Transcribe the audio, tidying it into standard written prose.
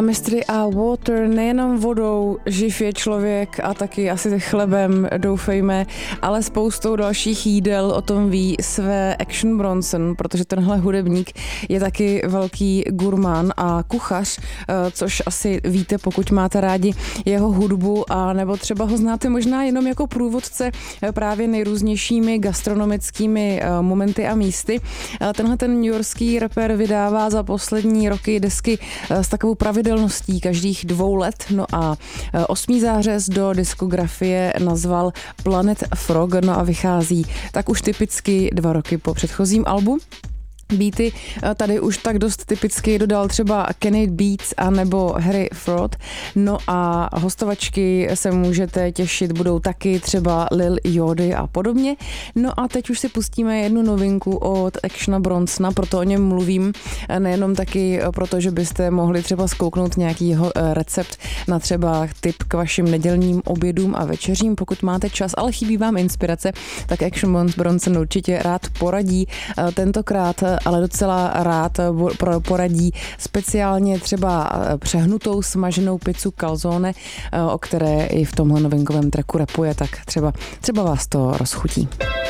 Mystery a Water, nejenom vodou živ je člověk a taky asi chlebem, doufejme, ale spoustou dalších jídel. O tom ví své Action Bronson, protože tenhle hudebník je taky velký gurmán a kuchař, což asi víte, pokud máte rádi jeho hudbu, a nebo třeba ho znáte možná jenom jako průvodce právě nejrůznějšími gastronomickými momenty a místy. Tenhle ten newyorský rapper vydává za poslední roky desky s takovou pravidelností každých 2 let. No a 8. zářez do diskografie nazval Planet Frog, no a vychází tak už typicky 2 roky po předchozím albu. Beaty tady už tak dost typicky dodal třeba Kenny Beats a nebo Harry Fraud. No a hostovačky se můžete těšit, budou taky třeba Lil Yachty a podobně. No a teď už si pustíme jednu novinku od Actiona Bronsona, proto o něm mluvím, nejenom taky proto, že byste mohli třeba zkouknout nějakýho recept na třeba tip k vašim nedělním obědům a večeřím, pokud máte čas, ale chybí vám inspirace, tak Action Bronson určitě rád poradí. Tentokrát ale docela rád poradí speciálně třeba přehnutou smaženou pizzu calzone, o které i v tomhle novinkovém tracku rapuje, tak třeba vás to rozchutí.